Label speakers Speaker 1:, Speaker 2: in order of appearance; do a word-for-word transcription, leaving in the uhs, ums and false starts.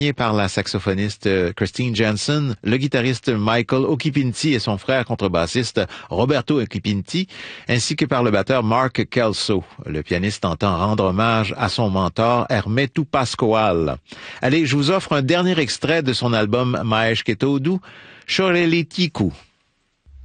Speaker 1: par la saxophoniste Christine Jensen, le guitariste Michael Occhipinti et son frère contrebassiste Roberto Occhipinti, ainsi que par le batteur Mark Kelso. Le pianiste entend rendre hommage à son mentor Hermeto Pascoal. Allez, je vous offre un dernier extrait de son album Maes que Todo, Chorelitiku.